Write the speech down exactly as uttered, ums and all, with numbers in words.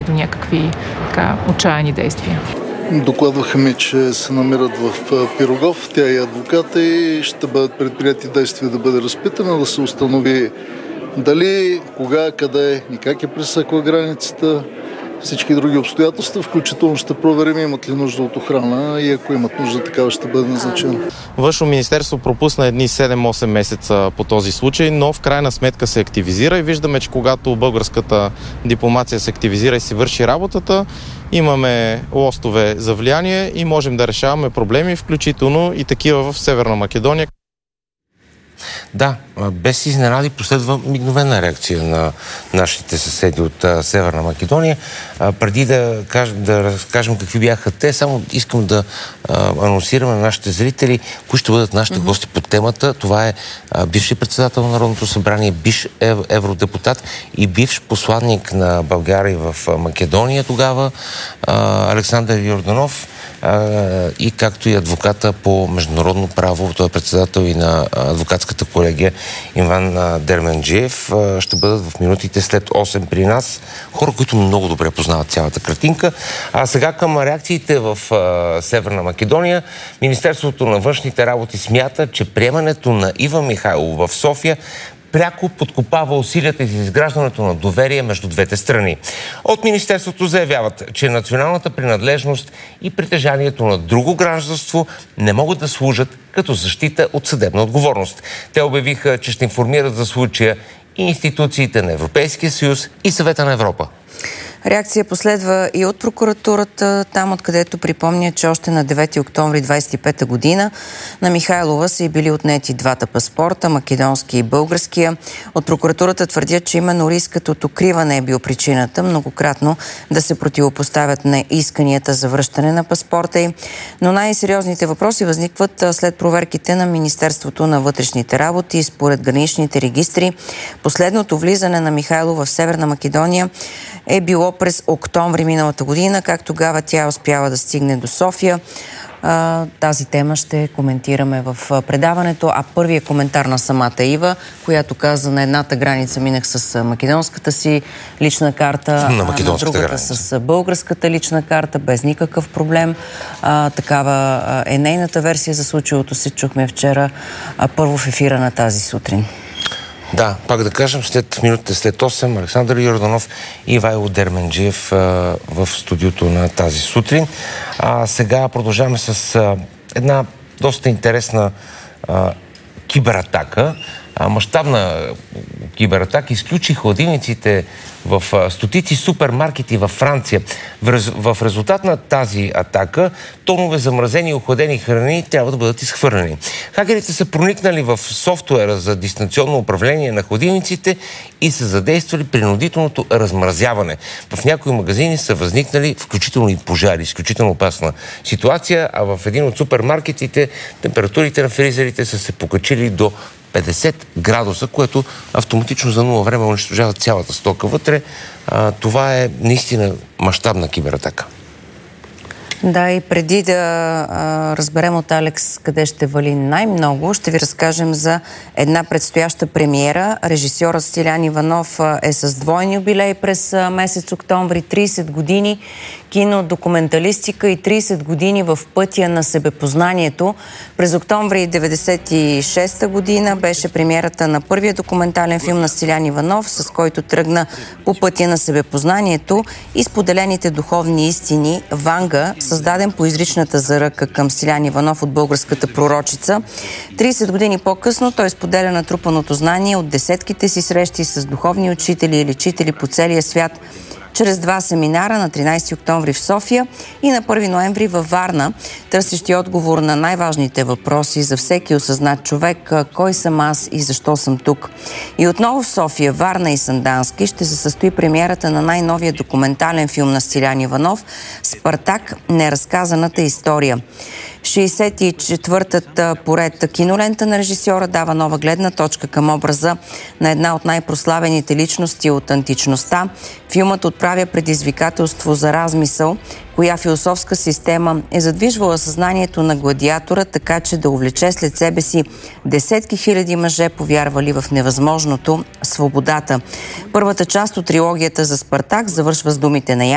до някакви така отчаяни действия. Докладваха ми, че се намират в Пирогов, тя и адвоката, и ще бъдат предприяти действия да бъде разпитана, да се установи дали, кога, къде и как е пресекла границата, всички други обстоятелства, включително ще проверим имат ли нужда от охрана и ако имат нужда, такава ще бъде назначена. Външно министерство пропусна едни седем-осем месеца по този случай, но в крайна сметка се активизира и виждаме, че когато българската дипломация се активизира и си върши работата, имаме лостове за влияние и можем да решаваме проблеми, включително и такива в Северна Македония. Да, без изненади последва мигновена реакция на нашите съседи от а, Северна Македония. А, преди да, каж, да разкажем какви бяха те, само искам да а, анонсираме на нашите зрители, кои ще бъдат нашите mm-hmm. гости по темата. Това е а, бивши председател на Народното събрание, бивш ев, евродепутат и бивш посланник на България в Македония тогава, а, Александър Йорданов. Uh, и както и адвоката по международно право, той е председател и на адвокатската колегия Иван Дерменджиев. Uh, ще бъдат в минутите след осем при нас. Хора, които много добре познават цялата картинка. А сега към реакциите в uh, Северна Македония. Министерството на външните работи смята, че приемането на Ива Михайлова в София пряко подкопава усилията за изграждането на доверие между двете страни. От Министерството заявяват, че националната принадлежност и притежанието на друго гражданство не могат да служат като защита от съдебна отговорност. Те обявиха, че ще информират за случая и институциите на Европейския съюз и Съвета на Европа. Реакция последва и от прокуратурата, там откъдето припомня, че още на девети октомври двадесет и пета година на Михайлова са и били отнети двата паспорта, македонски и българския. От прокуратурата твърдят, че именно рискът от укриване е бил причината многократно да се противопоставят на исканията за връщане на паспорта й. Но най-сериозните въпроси възникват след проверките на Министерството на вътрешните работи. Според граничните регистри, последното влизане на Михайлова в Северна Македония е било през октомври миналата година, как тогава тя успяла да стигне до София. А, тази тема ще коментираме в предаването, а първият коментар на самата Ива, която каза: на едната граница минах с македонската си лична карта, на, на другата граница. с българската лична карта, без никакъв проблем. А, такава е нейната версия за случилото се. Чухме вчера а, първо в ефира на тази сутрин. Да, пак да кажем, след минутите след осем, Александър Йорданов и Ивайло Дерменджиев а, в студиото на тази сутрин. А сега продължаваме с а, една доста интересна а, кибератака. А, мащабна кибератака изключи хладилниците в а, стотици супермаркети във Франция. В, рез, в резултат на тази атака тонове замразени и охладени храни трябва да бъдат изхвърлени. Хакерите са проникнали в софтуера за дистанционно управление на хладилниците и са задействали принудителното размразяване. В някои магазини са възникнали включително и пожари. Изключително опасна ситуация, а в един от супермаркетите температурите на фризерите са се покачили до петдесет градуса, което автоматично за нула време унищожава цялата стока вътре. А, това е наистина мащабна кибератака. Да, и преди да а, разберем от Алекс къде ще вали най-много, ще ви разкажем за една предстояща премиера. Режисьорът Стилян Иванов а, е с двойни юбилей през а, месец октомври. тридесет години кинодокументалистика и тридесет години в пътя на себепознанието. През октомври деветдесет и шеста година беше премиерата на първия документален филм на Стилян Иванов, с който тръгна по пътя на себепознанието и споделените духовни истини Ванга, създаден по изричната заръка към Стилян Иванов от българската пророчица. тридесет години по-късно той споделя натрупаното знание от десетките си срещи с духовни учители и лечители по целия свят, чрез два семинара на тринадесети октомври в София и на първи ноември във Варна, търсещи отговор на най-важните въпроси за всеки осъзнат човек: кой съм аз и защо съм тук. И отново в София, Варна и Сандански ще се състои премиерата на най-новия документален филм на Стилян Иванов „Спартак. Неразказаната история“. шейсет и четвъртата поред кинолента на режисьора дава нова гледна точка към образа на една от най-прославените личности от античността. Филмът отправя предизвикателство за размисъл, коя философска система е задвижвала съзнанието на гладиатора, така че да увлече след себе си десетки хиляди мъже, повярвали в невъзможното — свободата. Първата част от трилогията за Спартак завършва с думите на